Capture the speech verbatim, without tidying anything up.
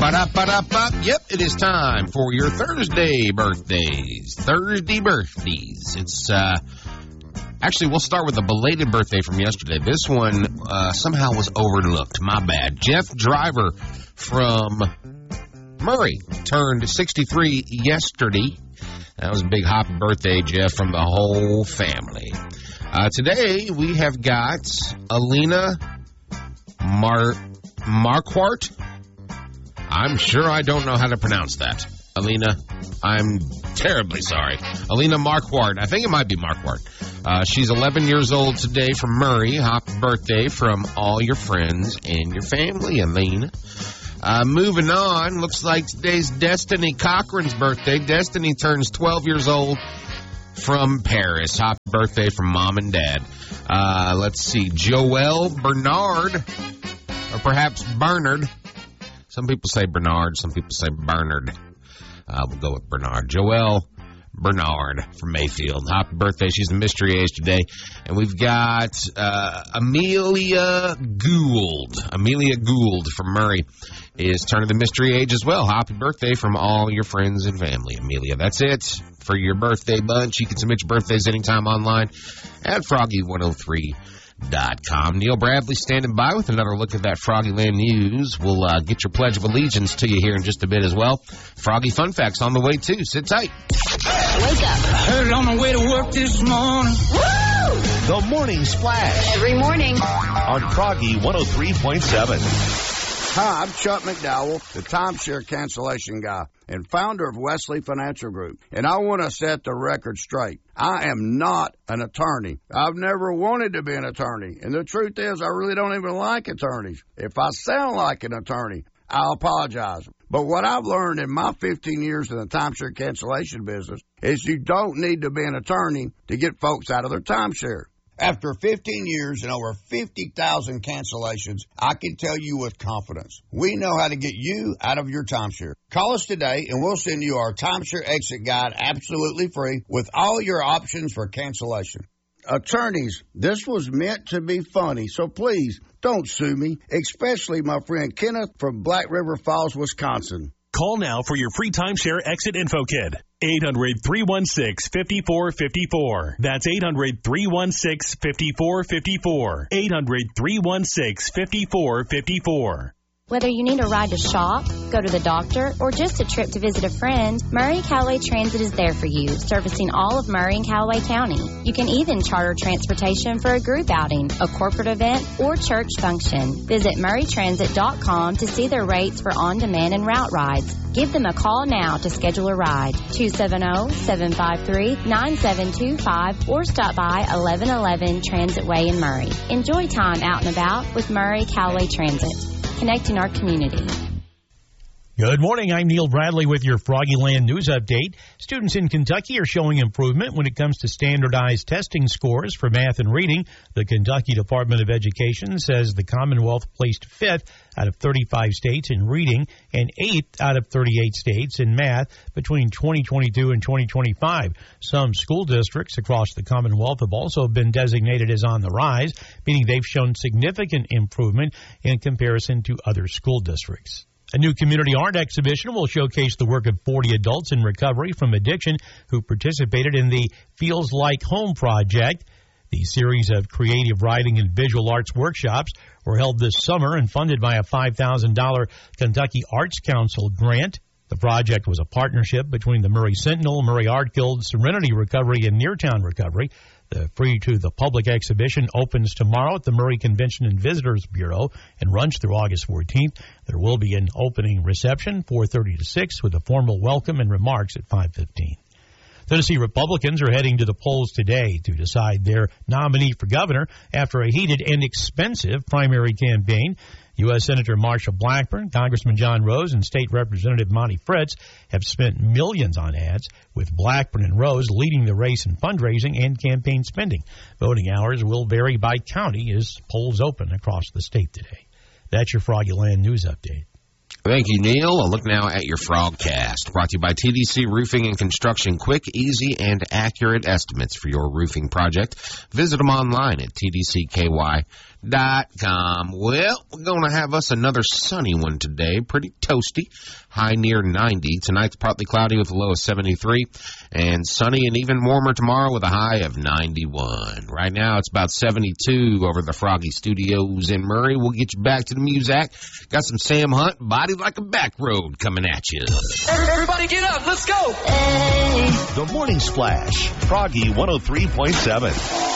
Ba-da-ba-da-ba. Yep, it is time for your Thursday birthdays. Thursday birthdays. It's, uh, actually, we'll start with a belated birthday from yesterday. This one uh, somehow was overlooked. My bad. Jeff Driver from Murray turned sixty-three yesterday. That was a big happy birthday, Jeff, from the whole family. Uh, today, we have got Alina Mar- Marquardt. I'm sure I don't know how to pronounce that. Alina, I'm terribly sorry. Alina Marquardt. I think it might be Marquardt. Uh, she's eleven years old today from Murray. Happy birthday from all your friends and your family, Alina. Uh, moving on, looks like today's Destiny Cochran's birthday. Destiny turns twelve years old from Paris. Happy birthday from Mom and Dad. Uh, let's see, Joelle Bernard, or perhaps Bernard. Some people say Bernard, some people say Bernard. Uh, we'll go with Bernard. Joelle Bernard from Mayfield. Happy birthday. She's a mystery age today. And we've got uh, Amelia Gould. Amelia Gould from Murray is turning the mystery age as well. Happy birthday from all your friends and family, Amelia. That's it for your birthday bunch. You can submit your birthdays anytime online at froggy one oh three dot com. Neil Bradley standing by with another look at that Froggyland news. We'll uh, get your Pledge of Allegiance to you here in just a bit as well. Froggy Fun Facts on the way, too. Sit tight. Wake up. I heard it on my way to work this morning. Woo! The Morning Splash. Every morning. On Froggy one oh three point seven. Hi, I'm Chuck McDowell, the timeshare cancellation guy and founder of Wesley Financial Group. And I want to set the record straight. I am not an attorney. I've never wanted to be an attorney. And the truth is, I really don't even like attorneys. If I sound like an attorney, I'll apologize. But what I've learned in my fifteen years in the timeshare cancellation business is you don't need to be an attorney to get folks out of their timeshare. After fifteen years and over fifty thousand cancellations, I can tell you with confidence, we know how to get you out of your timeshare. Call us today and we'll send you our timeshare exit guide absolutely free with all your options for cancellation. Attorneys, this was meant to be funny, so please don't sue me, especially my friend Kenneth from Black River Falls, Wisconsin. Call now for your free timeshare exit info kit. eight hundred, three one six, five four five four. That's eight hundred, three one six, five four five four. eight hundred, three one six, five four five four. Whether you need a ride to shop, go to the doctor, or just a trip to visit a friend, Murray Callaway Transit is there for you, servicing all of Murray and Callaway County. You can even charter transportation for a group outing, a corporate event, or church function. Visit murray transit dot com to see their rates for on-demand and route rides. Give them a call now to schedule a ride, two seven zero, seven five three, nine seven two five, or stop by eleven eleven Transit Way in Murray. Enjoy time out and about with Murray Callaway Transit, connecting our community. Good morning. I'm Neil Bradley with your Froggyland News Update. Students in Kentucky are showing improvement when it comes to standardized testing scores for math and reading. The Kentucky Department of Education says the Commonwealth placed fifth out of thirty-five states in reading and eighth out of thirty-eight states in math between twenty twenty-two and twenty twenty-five. Some school districts across the Commonwealth have also been designated as on the rise, meaning they've shown significant improvement in comparison to other school districts. A new community art exhibition will showcase the work of forty adults in recovery from addiction who participated in the Feels Like Home project. The series of creative writing and visual arts workshops were held this summer and funded by a five thousand dollars Kentucky Arts Council grant. The project was a partnership between the Murray Sentinel, Murray Art Guild, Serenity Recovery, and Neartown Recovery. The free-to-the-public exhibition opens tomorrow at the Murray Convention and Visitors Bureau and runs through August fourteenth. There will be an opening reception, four thirty to six, with a formal welcome and remarks at five fifteen. Tennessee Republicans are heading to the polls today to decide their nominee for governor after a heated and expensive primary campaign. U S Senator Marsha Blackburn, Congressman John Rose, and State Representative Monty Fritz have spent millions on ads, with Blackburn and Rose leading the race in fundraising and campaign spending. Voting hours will vary by county as polls open across the state today. That's your Froggyland News Update. Thank you, Neil. A look now at your Frogcast, brought to you by T D C Roofing and Construction. Quick, easy, and accurate estimates for your roofing project. Visit them online at T D C K Y dot com. Well, we're going to have us another sunny one today. Pretty toasty. High near ninety. Tonight's partly cloudy with a low of seventy-three. And sunny and even warmer tomorrow with a high of ninety-one. Right now, it's about seventy-two over the Froggy Studios in Murray. We'll get you back to the music. Got some Sam Hunt, Body Like a Back Road coming at you. Everybody get up. Let's go. The Morning Splash, Froggy one oh three point seven.